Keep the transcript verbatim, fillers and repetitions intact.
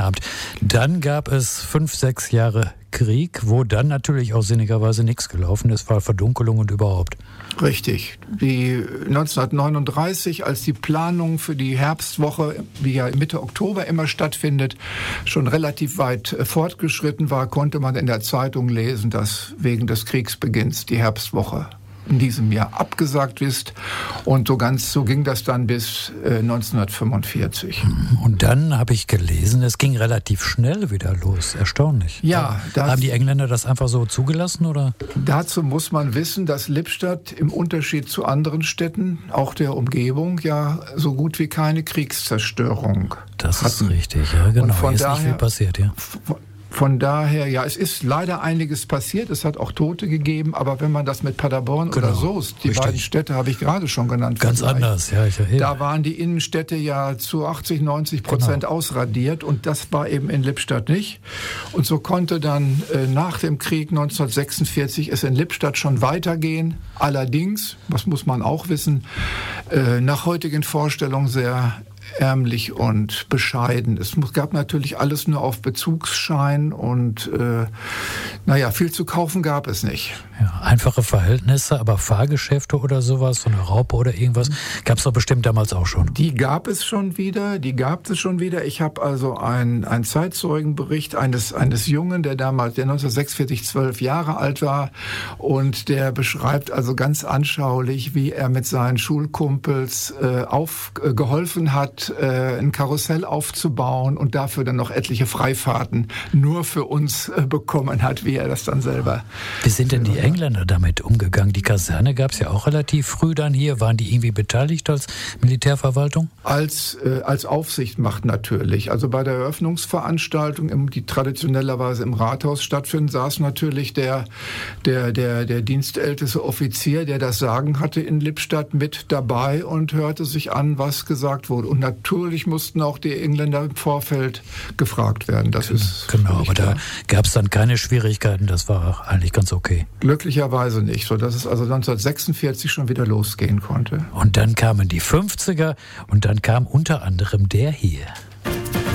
Abend. Dann gab es fünf, sechs Jahre Krieg, wo dann natürlich auch sinnigerweise nichts gelaufen ist, war Verdunkelung und überhaupt. Richtig. Die neunzehnhundertneununddreißig, als die Planung für die Herbstwoche, die ja Mitte Oktober immer stattfindet, schon relativ weit fortgeschritten war, konnte man in der Zeitung lesen, dass wegen des Kriegsbeginns die Herbstwoche in diesem Jahr abgesagt ist. Und so ganz so ging das dann bis äh, neunzehnhundertfünfundvierzig. Und dann habe ich gelesen, es ging relativ schnell wieder los. Erstaunlich. Ja, das, haben die Engländer das einfach so zugelassen, oder? Dazu muss man wissen, dass Lippstadt im Unterschied zu anderen Städten, auch der Umgebung, ja so gut wie keine Kriegszerstörung Das hatten. ist richtig, ja, genau. Und von Ist daher, nicht viel passiert, ja. Von daher, ja, es ist leider einiges passiert, es hat auch Tote gegeben, aber wenn man das mit Paderborn Genau, oder Soest, die richtig. beiden Städte habe ich gerade schon genannt, Ganz vergleicht, anders, ja. Ich erinnere. da waren die Innenstädte ja zu achtzig, neunzig Prozent Genau. ausradiert und das war eben in Lippstadt nicht. Und so konnte dann äh, nach dem Krieg neunzehnhundertsechsundvierzig es in Lippstadt schon weitergehen. Allerdings, was muss man auch wissen, äh, nach heutigen Vorstellungen sehr ärmlich und bescheiden. Es gab natürlich alles nur auf Bezugsschein und äh, naja, viel zu kaufen gab es nicht. Ja, einfache Verhältnisse, aber Fahrgeschäfte oder sowas, so eine Raupe oder irgendwas, gab es doch bestimmt damals auch schon. Die gab es schon wieder, die gab es schon wieder. Ich habe also einen ein Zeitzeugenbericht eines, eines Jungen, der damals, der neunzehnhundertsechsundvierzig zwölf Jahre alt war und der beschreibt also ganz anschaulich, wie er mit seinen Schulkumpels äh, aufgeholfen äh, hat, äh, ein Karussell aufzubauen und dafür dann noch etliche Freifahrten nur für uns äh, bekommen hat, wie er das dann selber. Wie sind denn die Engländer damit umgegangen? Die Kaserne gab es ja auch relativ früh dann hier. Waren die irgendwie beteiligt als Militärverwaltung? Als, äh, als Aufsichtmacht natürlich. Also bei der Eröffnungsveranstaltung, im, die traditionellerweise im Rathaus stattfindet, saß natürlich der, der, der, der dienstälteste Offizier, der das Sagen hatte in Lippstadt, mit dabei und hörte sich an, was gesagt wurde. Und natürlich mussten auch die Engländer im Vorfeld gefragt werden. Das genau, ist genau, aber klar. da gab es dann keine Schwierigkeiten. Das war eigentlich ganz okay. Glücklicherweise nicht, sodass es also neunzehnhundertsechsundvierzig schon wieder losgehen konnte. Und dann kamen die fünfziger und dann kam unter anderem der hier.